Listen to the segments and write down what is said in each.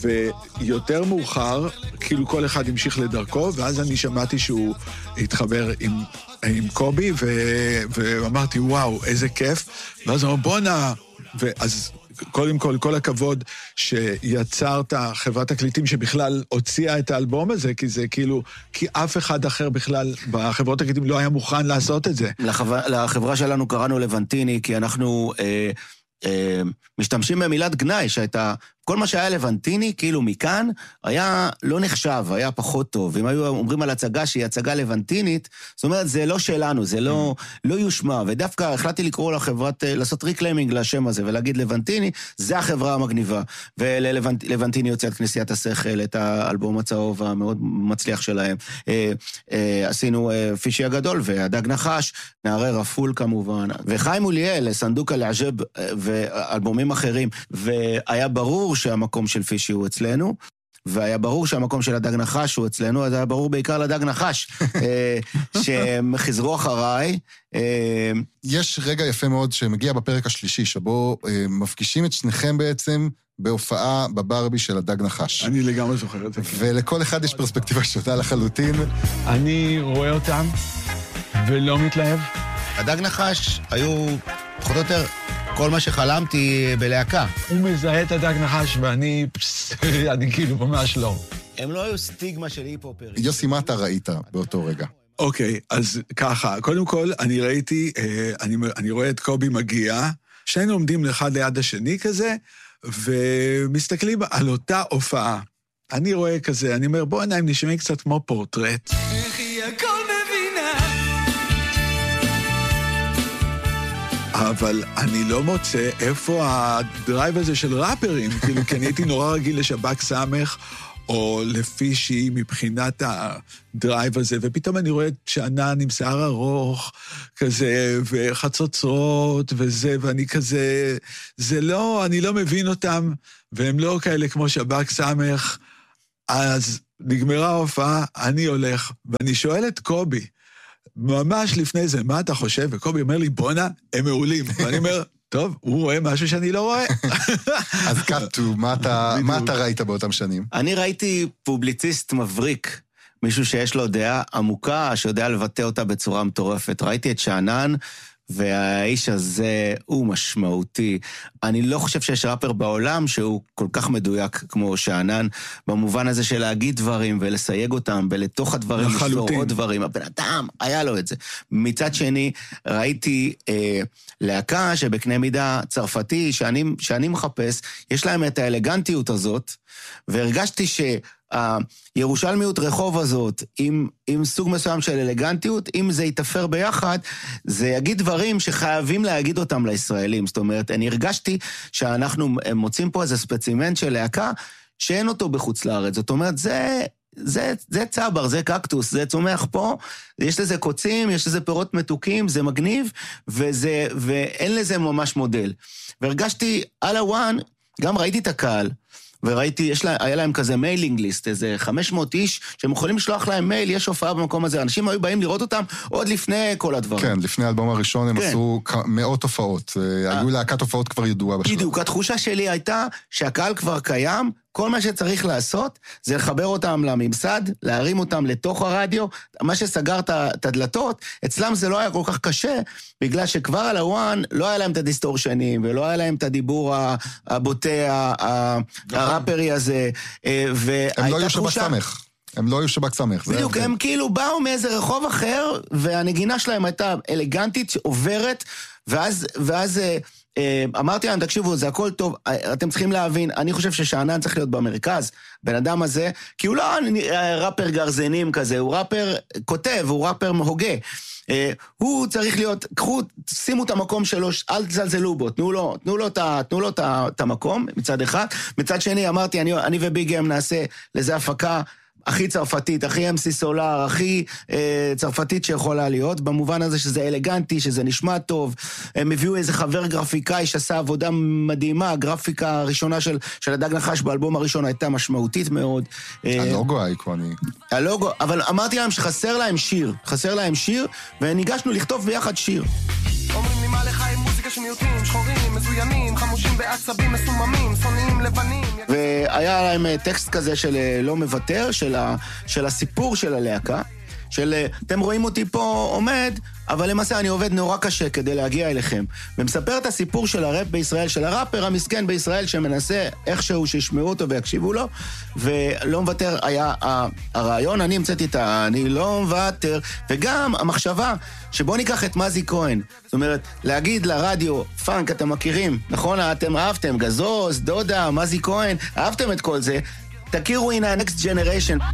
ויותר מאוחר, כאילו כל אחד המשיך לדרכו, ואז אני שמעתי שהוא התחבר עם קובי, ואמרתי, וואו, איזה כיף. ואז אמרו, בונה, ואז קודם כל הכבוד שיצרת חברת תקליטים שבכלל הוציאה את האלבום הזה, כי זה כאילו, כי אף אחד אחר בכלל בחברות תקליטים לא היה מוכן לעשות את זה. לחברה שלנו קראנו לבנטיני, כי אנחנו משתמשים במילת גנאי, שהייתה, כל מה שהיה לבנטיני, כאילו מכאן, היה לא נחשב, היה פחות טוב. אם היו אומרים על הצגה שהיא הצגה לבנטינית, זאת אומרת, זה לא שלנו, זה לא יושמע. ודווקא החלטתי לקרוא לחברת, לעשות ריקליימינג לשם הזה, ולהגיד לבנטיני, זה החברה המגניבה. ולבנטיני יוצא את כנסיית השכל, את האלבום הצהוב המאוד מצליח שלהם. עשינו פישי הגדול, והדג נחש, נערי רפול כמובן, וחיים אוליאל, סנדוק אל-עג'ב, ואלבומים אחרים, והיה ברור שהמקום של פישי הוא אצלנו, והיה ברור שהמקום של הדג נחש הוא אצלנו, אז היה ברור בעיקר לדג נחש, שהם חזרו אחריי. יש רגע יפה מאוד שמגיע בפרק השלישי, שבו מפגישים את שניכם בעצם בהופעה בברבי של הדג נחש. אני לגמרי זוכר את זה. ולכל אחד יש פרספקטיבה שונה לחלוטין. אני רואה אותם ולא מתלהב. הדג נחש היו פחות או יותר כל מה שחלמתי בלהקה. הוא מזהה את הדג נחש ואני כאילו ממש לא. הם לא היו סטיגמה של היפ-הופר. יוסי, מה אתה ראית באותו רגע? אוקיי, אז ככה, קודם כל אני ראיתי, אני רואה את קובי מגיע, שנינו עומדים אחד ליד השני כזה, ומסתכלים על אותה הופעה. אני רואה כזה, אני אומר, בוא הם נשמעים קצת כמו פורטרט. איך היא הכל מבינה. אבל אני לא מוצא איפה הדרייב הזה של ראפרים, כאילו, כי אני הייתי נורא רגיל לשב"כ סמך, או לפישי מבחינת הדרייב הזה, ופתאום אני רואה את שענן עם שיער ארוך, כזה, וחצוצרות, וזה, ואני כזה, זה לא, אני לא מבין אותם, והם לא כאלה כמו שב"כ סמך, אז נגמרה ההופעה, אני הולך, ואני שואל את קובי, ממש לפני זה, מה אתה חושב? וקובי אומר לי, בונה, הם מעולים. ואני אומר, טוב, הוא רואה משהו שאני לא רואה. אז קטו, מה אתה ראית באותם שנים? אני ראיתי פובליציסט מבריק, מישהו שיש לו דעה עמוקה, שיודע לבטא אותה בצורה מטורפת. ראיתי את שענן, והאיש הזה הוא משמעותי. אני לא חושב שיש ראפר בעולם שהוא כל כך מדויק כמו שענן, במובן הזה של להגיד דברים ולסייג אותם, ולתוך הדברים לשלור עוד דברים. הבן אדם, היה לו את זה. מצד שני, ראיתי להקה שבקנה מידה צרפתי, שאני מחפש, יש להם את האלגנטיות הזאת, והרגשתי הירושלמיות רחוב הזאת, עם סוג מסוים של אלגנטיות, אם זה יתאפר ביחד, זה יגיד דברים שחייבים להגיד אותם לישראלים. זאת אומרת, אני הרגשתי שאנחנו מוצאים פה איזה ספצימנט של להקה, שאין אותו בחוץ לארץ. זאת אומרת, זה צבר, זה קקטוס, זה צומח פה, יש לזה קוצים, יש לזה פירות מתוקים, זה מגניב, ואין לזה ממש מודל. והרגשתי על הוואן, גם ראיתי את הקהל, וראיתי, היה להם כזה מיילינג ליסט, איזה 500 איש, שהם יכולים לשלוח להם מייל, יש הופעה במקום הזה, אנשים היו באים לראות אותם עוד לפני כל הדברים. כן, לפני האלבום הראשון הם עשו מאות הופעות, היו להקת הופעות כבר ידועה בשלב. בדיוק, התחושה שלי הייתה שהקהל כבר קיים, כל מה שצריך לעשות זה לחבר אותם לממסד, להרים אותם לתוך הרדיו, מה שסגר את הדלתות, אצלם זה לא היה כל כך קשה, בגלל שכבר על הוואן לא היה להם את הדיסטורשנים, ולא היה להם את הדיבור הבוטה, הראפרי הזה, הם לא היו שב"כ סמך. הם לא היו שב"כ סמך. בדיוק, הם כאילו באו מאיזה רחוב אחר, והנגינה שלהם הייתה אלגנטית, עוברת, ואז אמרתי להם, תקשיבו, זה הכל טוב, אתם צריכים להבין, אני חושב ששענן צריך להיות במרכז, בן אדם הזה, כי הוא לא ראפר גרזנים כזה, הוא ראפר כותב, הוא ראפר מהוגה, הוא צריך להיות, שימו את המקום שלו, אל תזלזלו בו, תנו לו את המקום, מצד אחד, מצד שני אמרתי, אני וביגם נעשה לזה הפקה, הכי צרפתית, הכי MC סולר, הכי צרפתית שיכולה להיות, במובן הזה שזה אלגנטי, שזה נשמע טוב, הם הביאו איזה חבר גרפיקאי שעשה עבודה מדהימה, הגרפיקה הראשונה של הדג נחש באלבום הראשון הייתה משמעותית מאוד. הלוגו האיקוני. הלוגו, אבל אמרתי להם שחסר להם שיר, וניגשנו לכתוב ביחד שיר. אומרים לי מה לך עם מוזיקה של מיעוטים, שחורים, מזוינים, חמושים בעצבים, מסוממים, שונאים, לבנים. והיה להם טקסט כזה של לא מוותר, של הסיפור של הלהקה, של אתם רואים אותי פה עומד, אבל למעשה אני עובד נורא קשה כדי להגיע אליכם. ומספר את הסיפור של הראפ בישראל, של הראפר המסכן בישראל, שמנסה איכשהו שישמעו אותו ויקשיבו לו, ולא מוותר היה הרעיון, אני המצאתי את אני לא מוותר, וגם המחשבה שבוא ניקח את מזי כהן, זאת אומרת, להגיד לרדיו, פאנק, אתם מכירים, נכון? אתם אהבתם, גזוז, דודה, מזי כהן, אהבתם את כל זה, תכירו הנה ה-next generation.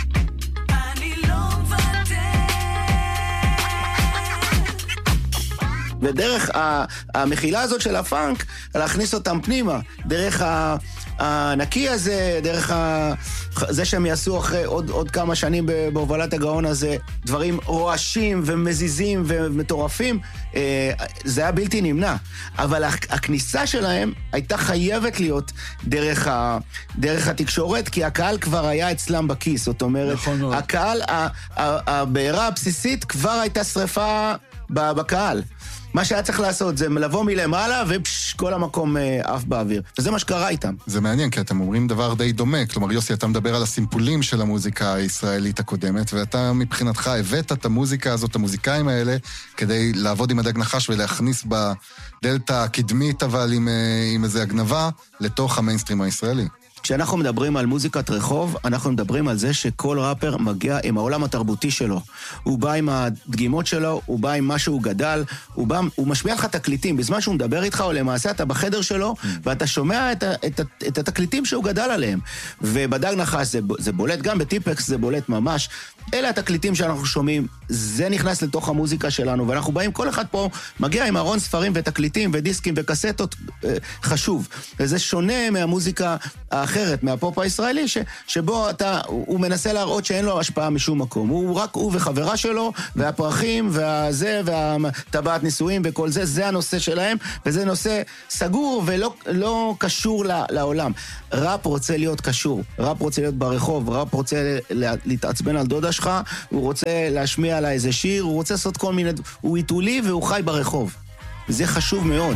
ודרך המחילה הזאת של הפאנק, להכניס אותם פנימה, דרך הנקי הזה, דרך זה שהם יעשו אחרי עוד כמה שנים בהובלת הגאון הזה, דברים רועשים ומזיזים ומטורפים, זה היה בלתי נמנע. אבל הכניסה שלהם הייתה חייבת להיות דרך התקשורת, כי הקהל כבר היה אצלם בכיס, זאת אומרת, נכון, הקהל, הבעירה הבסיסית כבר הייתה שריפה בקהל. מה שהיה צריך לעשות זה לבוא מלמעלה כל המקום אף באוויר. וזה מה שקרה איתם. זה מעניין, כי אתם אומרים דבר די דומה. כלומר, יוסי, אתה מדבר על הסימפולים של המוזיקה הישראלית הקודמת, ואתה מבחינתך הבאת את המוזיקה הזאת, המוזיקאים האלה, כדי לעבוד עם הדג נחש ולהכניס בדלת הקדמית, אבל עם איזו הגנבה, לתוך המיינסטרים הישראלי. כשאנחנו מדברים על מוזיקת רחוב, אנחנו מדברים על זה שכל ראפר מגיע עם העולם התרבותי שלו. הוא בא עם הדגימות שלו, הוא בא עם מה שהוא גדל, הוא משמיע לך תקליטים. בזמן שהוא מדבר איתך, או למעשה אתה בחדר שלו, ואתה שומע את התקליטים שהוא גדל עליהם. ובדג נחש זה בולט, גם בטיפקס זה בולט ממש. אלה התקליטים שאנחנו שומעים, זה נכנס לתוך המוזיקה שלנו, ואנחנו באים, כל אחד פה מגיע עם ארון ספרים ותקליטים ודיסקים וקסטות חשוב. וזה שונה מהמוזיקה האחרת, מהפופ הישראלי, שבו הוא מנסה להראות שאין לו השפעה משום מקום. הוא רק הוא וחברה שלו, והפרחים, והזה, והטבעת נישואים וכל זה, זה הנושא שלהם, וזה נושא סגור ולא קשור לעולם. ראפ רוצה להיות קשור, ראפ רוצה להיות ברחוב, ראפ רוצה להתעצבן על דודה שלך, הוא רוצה להשמיע עליי איזה שיר, הוא רוצה לעשות כל מיני, הוא עיתולי והוא חי ברחוב. וזה חשוב מאוד.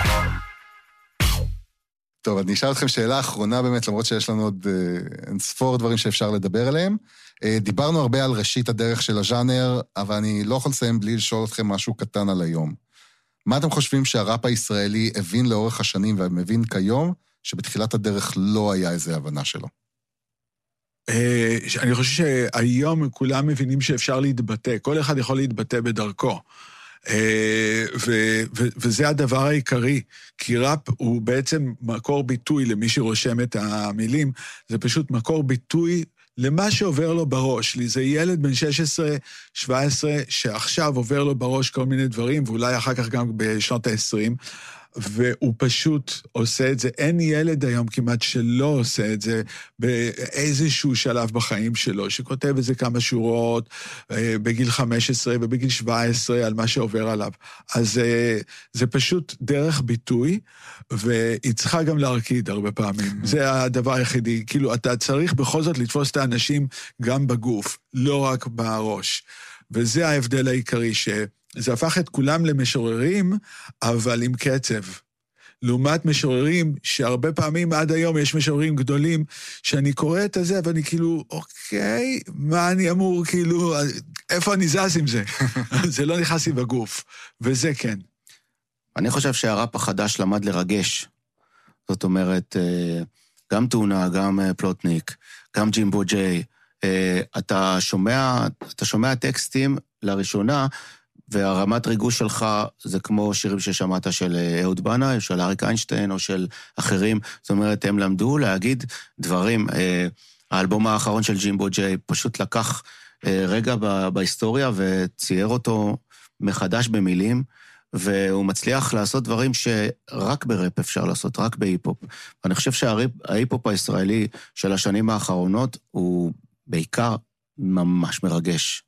טוב, אני אשאל אתכם שאלה אחרונה באמת, למרות שיש לנו עוד ספור דברים שאפשר לדבר עליהם. דיברנו הרבה על ראשית הדרך של הז'אנר, אבל אני לא יכול לסיים בלי לשאול אתכם משהו קטן על היום. מה אתם חושבים שהראפ הישראלי הבין לאורך השנים ומבין כיום, שבתחילת הדרך לא היה איזו הבנה שלו? אני חושב שהיום כולם מבינים שאפשר להתבטא, כל אחד יכול להתבטא בדרכו. וזה הדבר העיקרי, כי ראפ הוא בעצם מקור ביטוי למי שרושם את המילים, זה פשוט מקור ביטוי למה שעובר לו בראש. לי זה ילד בן 16-17 שעכשיו עובר לו בראש כל מיני דברים, ואולי אחר כך גם בשנות ה-20, והוא פשוט עושה את זה. אין ילד היום כמעט שלא עושה את זה באיזשהו שלב בחיים שלו, שכותב איזה כמה שורות בגיל 15 ובגיל 17 על מה שעובר עליו. אז זה פשוט דרך ביטוי, והיא צריכה גם להרקיד הרבה פעמים. זה הדבר היחידי. כאילו, אתה צריך בכל זאת לתפוס את האנשים גם בגוף, לא רק בראש. וזה ההבדל העיקרי זה הפך את כולם למשוררים, אבל עם קצב. לעומת משוררים, שהרבה פעמים עד היום יש משוררים גדולים, שאני קורא את זה, ואני כאילו, אוקיי, מה אני אמור, כאילו, איפה אני זז עם זה? זה לא נכנס לי בגוף, וזה כן. אני חושב שהראפ החדש למד לרגש. זאת אומרת, גם טונה, גם פלוטניק, גם ג'ימבו ג'יי, אתה שומע טקסטים לראשונה, והרמת ריגוש שלך זה כמו שירים ששמעת של אהוד בנאי, או של אריק איינשטיין, או של אחרים. זאת אומרת, הם למדו להגיד דברים. האלבום האחרון של ג'ימבו ג'יי פשוט לקח רגע בהיסטוריה, וצייר אותו מחדש במילים, והוא מצליח לעשות דברים שרק בראפ אפשר לעשות, רק בהיפ-הופ. ואני חושב שההיפ-הופ הישראלי של השנים האחרונות, הוא בעיקר ממש מרגש.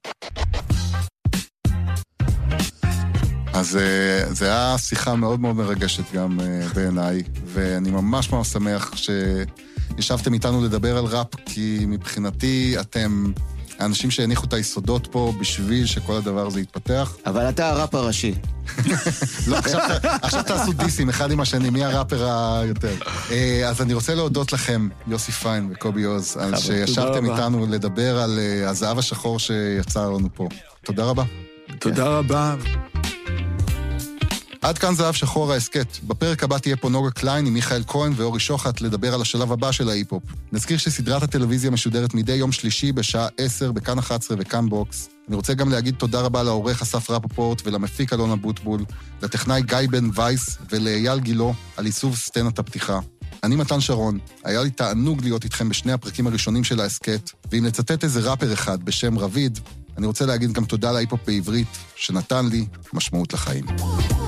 אז זה היה שיחה מאוד מאוד מרגשת גם בעיניי, ואני ממש ממש שמח שישבתם איתנו לדבר על ראפ, כי מבחינתי אתם האנשים שהניחו את היסודות פה בשביל שכל הדבר הזה יתפתח. אבל אתה הראפ הראשי. לא, עכשיו תעשו דיסים, אחד עם השני, מי הראפר היותר. אז אני רוצה להודות לכם, יוסי פיין וקובי עוז, על שישבתם איתנו לדבר על הזהב השחור שיצר לנו פה. תודה רבה. תודה רבה. עד כאן זהב שחור ההסקט. בפרק הבא תהיה פה נוגה קליין עם מיכאל כהן ואורי שוחט לדבר על השלב הבא של ההיפ-הופ. נזכיר שסדרת הטלוויזיה משודרת מדי יום שלישי בשעה 10 בכאן 11 וכאן בוקס. אני רוצה גם להגיד תודה רבה לעורך אסף רפפורט ולמפיק אלונה בוטבול, לטכנאי גיא בן וייס ולאייל גילו על עיצוב סצנת הפתיחה. אני מתן שרון, היה לי תענוג להיות איתכם בשני הפרקים הראשונים של ההסקט, ואם לצטט איזה ראפר אחד בשם רביד, אני רוצה להגיד גם תודה להיפ-הופ בעברית, שנתן לי משמעות לחיים.